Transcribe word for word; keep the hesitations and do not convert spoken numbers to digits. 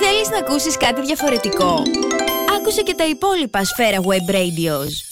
Θέλεις να ακούσεις κάτι διαφορετικό? Άκουσε και τα υπόλοιπα Σφαίρα Web Radios.